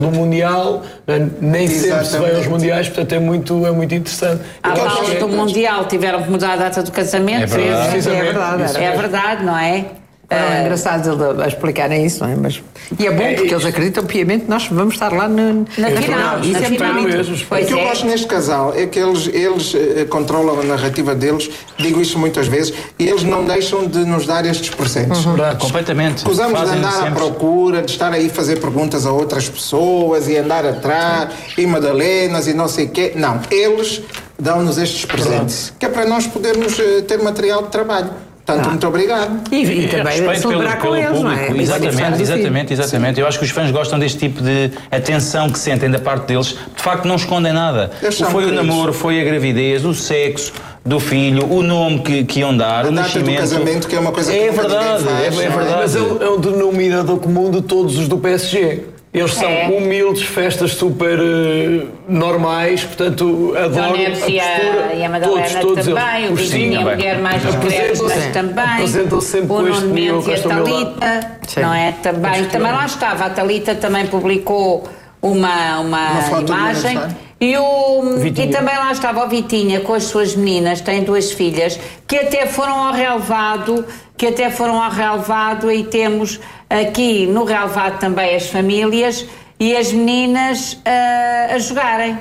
do Mundial, nem sempre se vai aos Mundiais, portanto é muito interessante. À pausa do Mundial tiveram que mudar a data do casamento. É verdade, não é? É engraçado a explicarem isso, não é? Mas, e é bom porque eles acreditam piamente que nós vamos estar lá na final. Isso é muito. O que eu gosto neste casal é que eles controlam a narrativa deles, digo isto muitas vezes, e eles não deixam de nos dar estes presentes. Completamente. Acusamos de andar à procura, de estar aí a fazer perguntas a outras pessoas e andar atrás, e madalenas e não sei o quê. Não, eles dão-nos estes presentes, que é para nós podermos ter material de trabalho. Portanto, muito obrigado. E também celebrar com eles, público. Não é? Exatamente. Eu acho que os fãs gostam deste tipo de atenção que sentem da parte deles. De facto, não escondem nada. Foi o namoro, foi a gravidez, o sexo do filho, o nome que iam dar, o nascimento. Do casamento, que é uma coisa que é verdade, faz, é verdade. Mas é um denominador comum de todos os do PSG. Eles são humildes, festas super normais, portanto, adoram a postura. E a Madalena todos também, o Vitinho, a mulher mais discreta, mas também. Apresentam sempre o Nuno Mendes e a Thalita, não é? Também lá estava. A Thalita também publicou uma imagem. E também lá estava o Vitinha com as suas meninas, tem 2 filhas, que até foram ao relevado, e temos aqui no relevado também as famílias e as meninas a jogarem.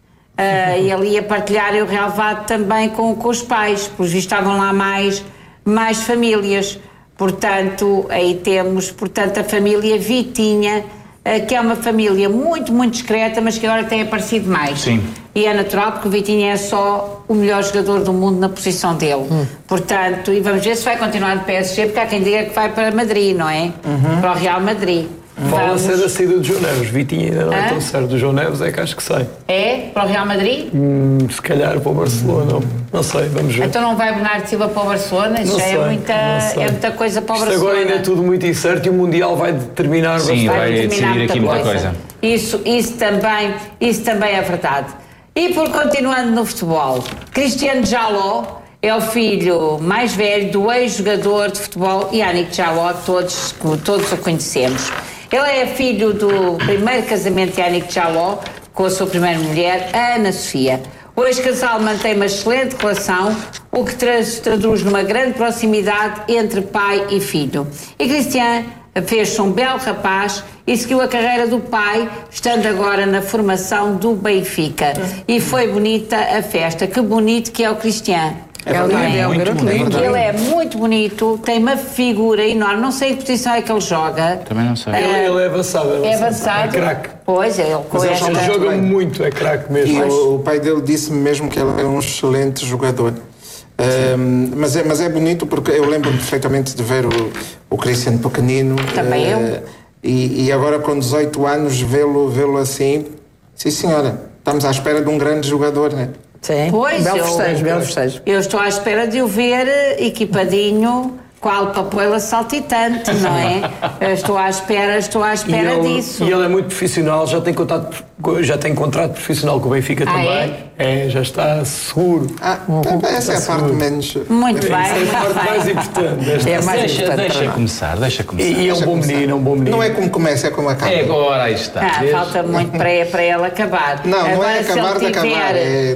E ali a partilharem o relevado também com os pais, pois estavam lá mais famílias. Portanto, aí temos a família Vitinha, que é uma família muito, muito discreta, mas que agora tem aparecido mais. Sim. E é natural porque o Vitinho é só o melhor jogador do mundo na posição dele. Portanto, e vamos ver se vai continuar no PSG, porque há quem diga que vai para Madrid, não é? Para o Real Madrid. Fala-se da saída do João Neves. Vitinho ainda não é tão certo. Do João Neves é que acho que sai. É? Para o Real Madrid? Se calhar para o Barcelona. Não sei, vamos ver. Então não vai Bernardo Silva para o Barcelona? Isso já é muita coisa para o Barcelona. Agora ainda é tudo muito incerto e o Mundial vai determinar bastante. Sim, vai decidir aqui muita coisa. Isso também é verdade. E por continuando no futebol, Cristiano Jaló é o filho mais velho do ex-jogador de futebol Yannick Jaló, todos o conhecemos. Ele é filho do primeiro casamento de Yannick Jaló com a sua primeira mulher, Ana Sofia. O ex-casal mantém uma excelente relação, o que traduz numa grande proximidade entre pai e filho. E Cristiano fez-se um belo rapaz e seguiu a carreira do pai, estando agora na formação do Benfica. E foi bonita a festa. Que bonito que é o Cristiano. Ele é muito bonito, tem uma figura enorme, não sei em que posição é que ele joga. Também não sei. Ele é avançado. É avançado. É craque. Pois, ele joga muito, é craque mesmo. E o pai dele disse-me mesmo que ele é um excelente jogador. Mas é bonito porque eu lembro-me perfeitamente de ver o Cristiano pequenino. Também eu. E agora com 18 anos vê-lo assim, sim senhora, estamos à espera de um grande jogador, não é? Sim, pois, belo festejo. Eu estou à espera de o ver equipadinho, qual papoila saltitante, não é? Estou à espera disso. E ele é muito profissional, já tem contrato profissional com o Benfica também. Já está seguro. Essa é a parte menos... Muito bem. Essa é a parte mais importante. É mais importante. Deixa começar. E é um bom menino, Não é como começa, é como acaba. É agora, aí está. Falta muito para ele acabar. Não é acabar de acabar.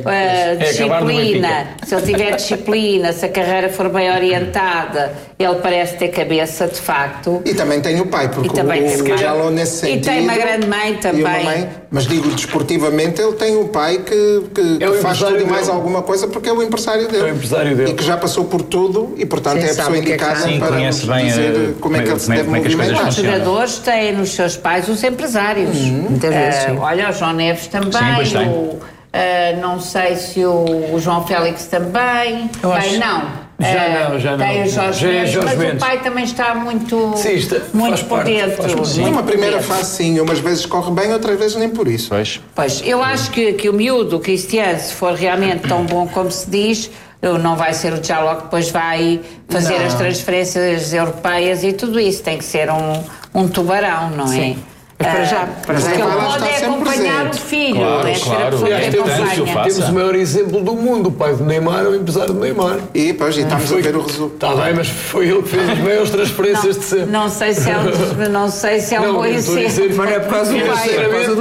Se ele tiver disciplina, se a carreira for bem orientada, ele parece ter cabeça, de facto. E também tem o pai, porque o Jaló nesse sentido... E tem uma grande mãe também. E uma mãe, mas digo, desportivamente, ele tem o pai que faz tudo e mais alguma coisa, porque é o empresário dele. É o empresário dele. E que já passou por tudo e, portanto, é a pessoa indicada para conhece bem dizer como é que ele se deve movimentar. Os jogadores têm nos seus pais os empresários. Muitas vezes, olha, o João Neves também, não sei se o João Félix também. Já não. Tem o Jorge Mendes, mas o pai também está muito por dentro. Numa primeira fase, sim, umas vezes corre bem, outras vezes nem por isso. Pois, eu acho que o miúdo, o Cristiano, se for realmente tão bom como se diz, não vai ser o Jaló que depois vai fazer as transferências europeias e tudo isso. Tem que ser um tubarão, não é? Sim. Para já Porque ele vai lá pode estar sempre acompanhar presente. o filho, Claro, é ser claro. a pessoa que Aliás, acompanha. temos o maior exemplo do mundo. O pai do Neymar é o empresário do Neymar. E pois, estamos a ver o resultado. Está bem, mas foi ele que fez as maiores transferências de sempre. Não sei se é um bom eu estou a exemplo. dizer- Mas é por causa do pai, é por causa do